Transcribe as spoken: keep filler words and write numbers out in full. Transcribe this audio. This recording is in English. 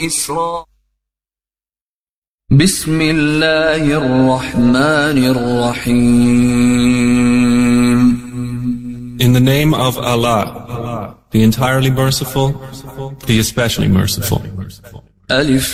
إسراء بسم الله الرحمن الرحيم. In the name of Allah, the entirely merciful, the especially merciful. ألف